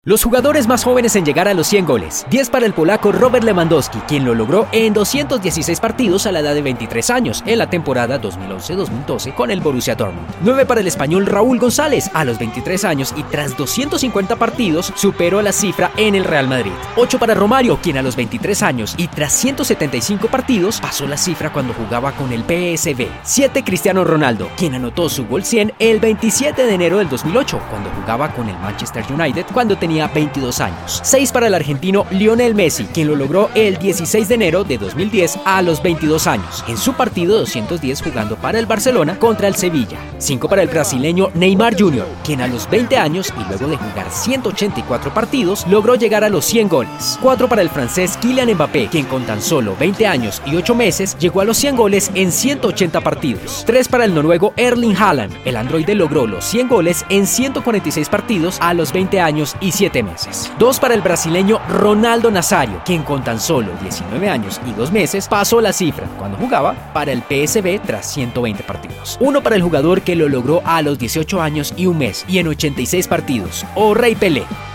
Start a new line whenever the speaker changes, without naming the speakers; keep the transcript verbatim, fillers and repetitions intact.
Los jugadores más jóvenes en llegar a los cien goles. diez para el polaco Robert Lewandowski, quien lo logró en doscientos dieciséis partidos a la edad de veintitrés años, en la temporada dos mil once dos mil doce con el Borussia Dortmund. nueve para el español Raúl González, a los veintitrés años y tras doscientos cincuenta partidos, superó la cifra en el Real Madrid. ocho para Romario, quien a los veintitrés años y tras ciento setenta y cinco partidos, pasó la cifra cuando jugaba con el P S V. siete Cristiano Ronaldo, quien anotó su gol cien el veintisiete de enero del dos mil ocho, cuando jugaba con el Manchester United, cuando tenía veintidós años. seis para el argentino Lionel Messi, quien lo logró el dieciséis de enero de dos mil diez a los veintidós años, en su partido doscientos diez jugando para el Barcelona contra el Sevilla. cinco para el brasileño Neymar junior, quien a los veinte años y luego de jugar ciento ochenta y cuatro partidos, logró llegar a los cien goles. cuatro para el francés Kylian Mbappé, quien con tan solo veinte años y ocho meses llegó a los cien goles en ciento ochenta partidos. tres para el noruego Erling Haaland, el androide logró los cien goles en ciento cuarenta y seis partidos a los veinte años y siete meses. dos para el brasileño Ronaldo Nazario, quien con tan solo diecinueve años y dos meses pasó la cifra cuando jugaba para el P S V tras ciento veinte partidos. uno para el jugador que lo logró a los dieciocho años y un mes y en ochenta y seis partidos, o Rey Pelé,